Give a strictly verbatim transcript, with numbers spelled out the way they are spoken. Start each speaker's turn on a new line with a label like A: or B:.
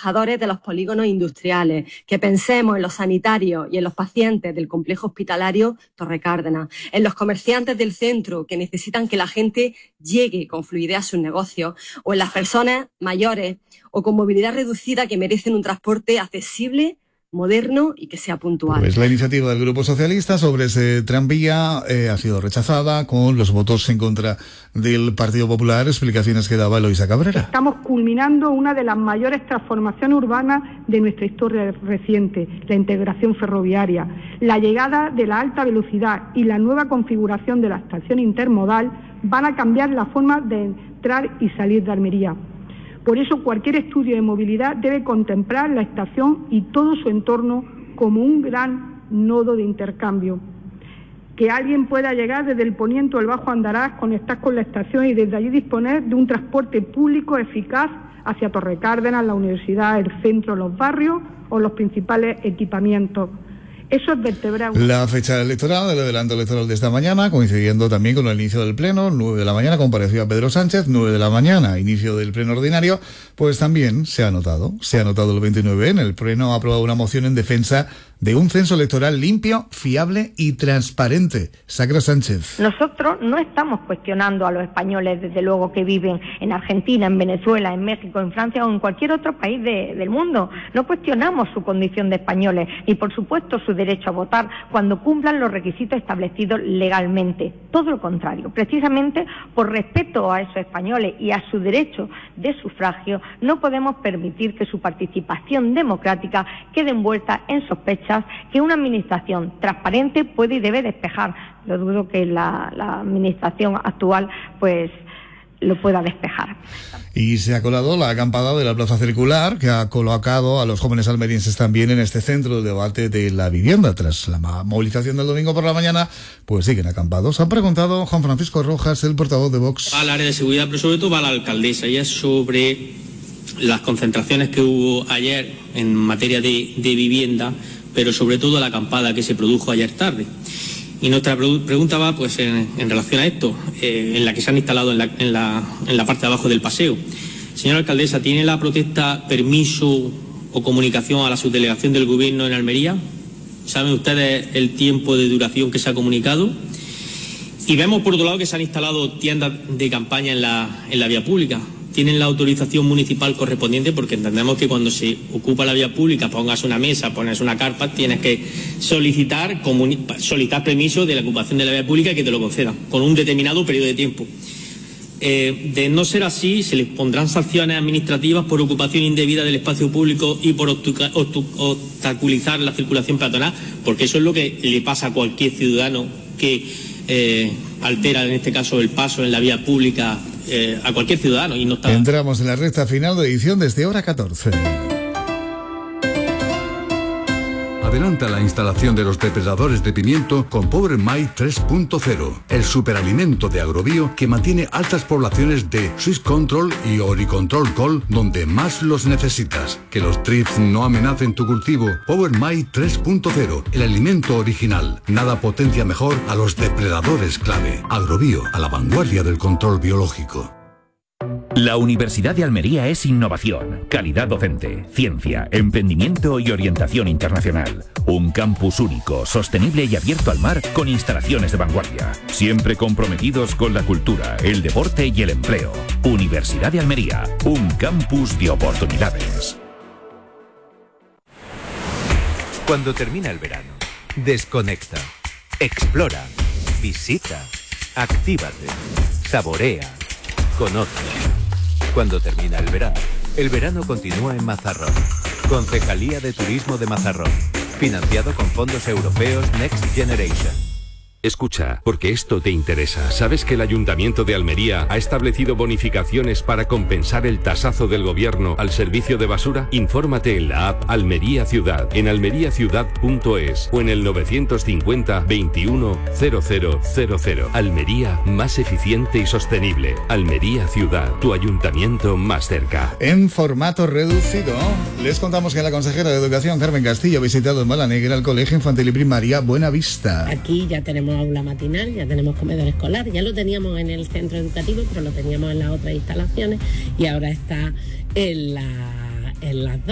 A: trabajadores de los polígonos industriales, que pensemos en los sanitarios y en los pacientes del complejo hospitalario Torre Cárdenas, en los comerciantes del centro que necesitan que la gente llegue con fluidez a sus negocios, o en las personas mayores o con movilidad reducida que merecen un transporte accesible, moderno y que sea puntual.
B: Pues la iniciativa del Grupo Socialista sobre ese tranvía eh, ha sido rechazada con los votos en contra del Partido Popular. Explicaciones que daba Eloisa Cabrera.
C: Estamos culminando una de las mayores transformaciones urbanas de nuestra historia reciente, la integración ferroviaria. La llegada de la alta velocidad y la nueva configuración de la estación intermodal van a cambiar la forma de entrar y salir de Almería. Por eso, cualquier estudio de movilidad debe contemplar la estación y todo su entorno como un gran nodo de intercambio. Que alguien pueda llegar desde el poniente o el Bajo Andarás, conectar con la estación y desde allí disponer de un transporte público eficaz hacia Torre Cárdenas, la universidad, el centro, los barrios o los principales equipamientos. Eso es vertebrar.
B: La fecha electoral, el adelanto electoral de esta mañana, coincidiendo también con el inicio del pleno, nueve de la mañana compareció Pedro Sánchez, nueve de la mañana, inicio del pleno ordinario, pues también se ha anotado, se ha anotado el veintinueve, en el pleno ha aprobado una moción en defensa de un censo electoral limpio, fiable y transparente. Sacra Sánchez.
D: Nosotros no estamos cuestionando a los españoles, desde luego, que viven en Argentina, en Venezuela, en México, en Francia o en cualquier otro país de, del mundo. No cuestionamos su condición de españoles y, por supuesto, su derecho a votar cuando cumplan los requisitos establecidos legalmente. Todo lo contrario. Precisamente por respeto a esos españoles y a su derecho de sufragio, no podemos permitir que su participación democrática quede envuelta en sospechas que una administración transparente puede y debe despejar. Yo dudo que la, la administración actual pues lo pueda despejar.
B: Y se ha colado la acampada de la Plaza Circular, que ha colocado a los jóvenes almerienses también en este centro de debate de la vivienda. Tras la movilización del domingo por la mañana, pues siguen acampados. Han preguntado Juan Francisco Rojas, el portavoz de Vox.
E: Va al área de seguridad, pero sobre todo va a la alcaldesa, y es sobre las concentraciones que hubo ayer en materia de, de vivienda, pero sobre todo la acampada que se produjo ayer tarde. Y nuestra pregunta va pues en, en relación a esto, eh, en la que se han instalado en la, en, la, en la parte de abajo del paseo. Señora alcaldesa, ¿tiene la protesta permiso o comunicación a la subdelegación del Gobierno en Almería? ¿Saben ustedes el tiempo de duración que se ha comunicado? Y vemos por otro lado que se han instalado tiendas de campaña en la, en la vía pública. ¿Tienen la autorización municipal correspondiente? Porque entendemos que cuando se ocupa la vía pública, pongas una mesa, pones una carpa, tienes que solicitar, solicitar permiso de la ocupación de la vía pública y que te lo concedan, con un determinado periodo de tiempo. Eh, de no ser así, se les pondrán sanciones administrativas por ocupación indebida del espacio público y por obstaculizar la circulación peatonal, porque eso es lo que le pasa a cualquier ciudadano que eh, altera, en este caso, el paso en la vía pública. Eh, a cualquier ciudadano y no está...
B: Entramos en la recta final de edición desde hora catorce.
F: Adelanta la instalación de los depredadores de pimiento con Power My tres punto cero, el superalimento de Agrobio que mantiene altas poblaciones de Swiss Control y Oricontrol Col donde más los necesitas. Que los trips no amenacen tu cultivo. Power My tres punto cero, el alimento original. Nada potencia mejor a los depredadores clave. Agrobio, a la vanguardia del control biológico.
G: La Universidad de Almería es innovación, calidad docente, ciencia, emprendimiento y orientación internacional. Un campus único, sostenible y abierto al mar con instalaciones de vanguardia. Siempre comprometidos con la cultura, el deporte y el empleo. Universidad de Almería, un campus de oportunidades.
H: Cuando termina el verano, desconecta, explora, visita, actívate, saborea, conoce. Cuando termina el verano, el verano continúa en Mazarrón. Concejalía de Turismo de Mazarrón. Financiado con fondos europeos Next Generation.
I: Escucha, porque esto te interesa. ¿Sabes que el Ayuntamiento de Almería ha establecido bonificaciones para compensar el tasazo del gobierno al servicio de basura? Infórmate en la app Almería Ciudad, en almería ciudad punto es o en el novecientos cincuenta veintiuno cero cero cero cero. Almería, más eficiente y sostenible. Almería Ciudad, tu ayuntamiento más cerca.
B: En formato reducido, les contamos que la consejera de Educación, Carmen Castillo, ha visitado en Malanegra el Colegio Infantil y Primaria Buenavista.
J: Aquí ya tenemos aula matinal, ya tenemos comedor escolar, ya lo teníamos en el centro educativo, pero lo teníamos en las otras instalaciones y ahora está en, la, en las dos.